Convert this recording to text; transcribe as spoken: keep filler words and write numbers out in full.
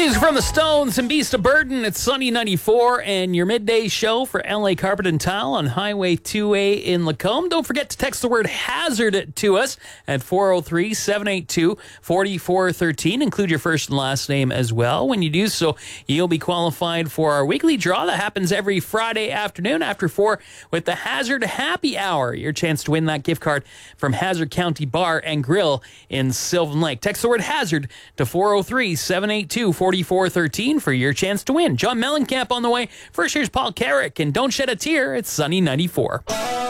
Music from the Stones and Beast of Burden. It's Sunny ninety-four and your midday show for L A Carpet and Tile on Highway two A in Lacombe. Don't forget to text the word hazard to us at four oh three, seven eight two, four four one three. Include your first and last name as well. When you do so, you'll be qualified for our weekly draw that happens every Friday afternoon after four with the Hazard Happy Hour. Your chance to win that gift card from Hazard County Bar and Grill in Sylvan Lake. Text the word hazard to four oh three, seven eight two, four four one three for your chance to win. John Mellencamp on the way. First, here's Paul Carrick, and Don't Shed a Tear. It's Sunny ninety-four.